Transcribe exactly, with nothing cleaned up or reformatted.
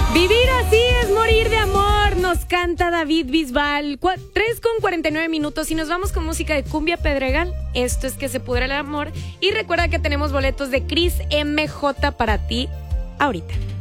Vivir así es morir de amor, nos canta David Bisbal. tres con cuarenta y nueve minutos y nos vamos con música de Cumbia Pedregal. Esto es Que se pudra el amor. Y recuerda que tenemos boletos de Cris M J para ti ahorita.